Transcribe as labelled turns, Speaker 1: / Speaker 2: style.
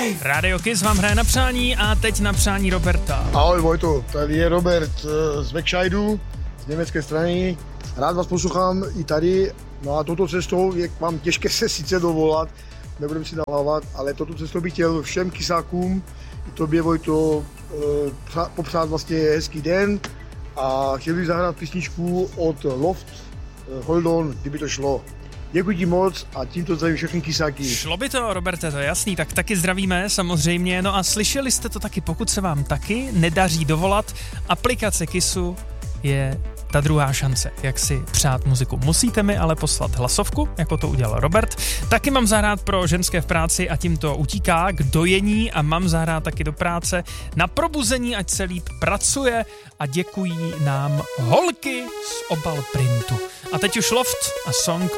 Speaker 1: Rádio Kiss vám hraje na přání a teď na přání Roberta.
Speaker 2: Ahoj Vojto, tady je Robert z Vekšajdu, z německé strany. Rád vás poslouchám i tady. No a touto cestou je vám těžké se sice dovolat, nebudeme si nalávat, ale touto cestou bych chtěl všem kysákům, i tobě Vojto, popřát vlastně hezký den a chtěl bych zahrát písničku od Loft, Hold On, kdyby to šlo. Děkuji ti moc a tímto zdravím všechny kysáky.
Speaker 1: Šlo by to, Roberte, to je jasný, tak taky zdravíme samozřejmě. No a slyšeli jste to taky, pokud se vám taky nedaří dovolat, aplikace Kissu je ta druhá šance, jak si přát muziku. Musíte mi ale poslat hlasovku, jako to udělal Robert. Taky mám zahrát pro ženské v práci a tím to utíká k dojení a mám zahrát taky do práce na probuzení, ať se líp pracuje a děkují nám holky z Obal Printu. A teď už Loft a song